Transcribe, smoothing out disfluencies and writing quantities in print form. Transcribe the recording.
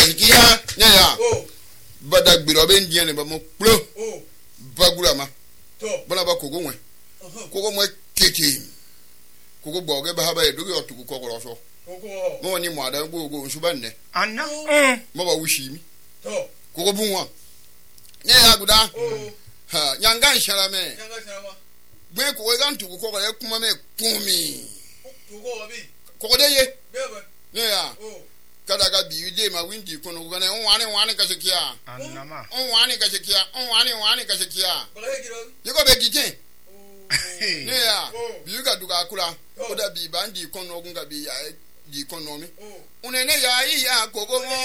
kia nya ya bada gbiro be ndie ne ba mo plo bagura ma bona ba kogo nwe kogo mo keke kogo boge ba ha ba edoge otuku kokoro so mo ni mo ada gogo nsuba nne anna mo ba wushi mi kogo bunwa nya ya guda ha nyanga nshara me gbe kogo ga ntuku kokoro e kuma me kumi kogo de ye nya ya kada bi de ma windi kono ko ne wani ka sekia annama wani ka sekia yiko be gije ne ya bi ka duka kula ko da bi bandi kono ko ga bi ya di kono mi unene ya yi ya kogo